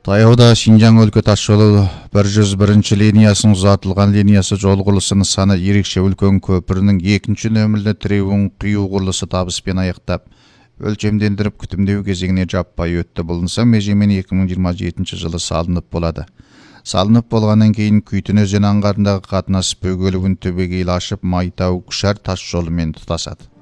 Таяуда Шинжаң өлкө таш жолу 101 линиясының ұзатылған линиясы жол құрылысы нысаны ерекше үлкен көпірінің екінші нөмірлі тіреуін құю құрылысы табыспен аяқтап, өлчемдендіріп күтімдеу кезеңіне жаппай өтті. Бұл нысан межемен 2027 жылы салынып болады. Салынып болғаннан кейін Күйтін өзен аңғарындағы қатынас бөгелуін түбегейлі ашып, Майтау Күшар тас жолымен тұтасады.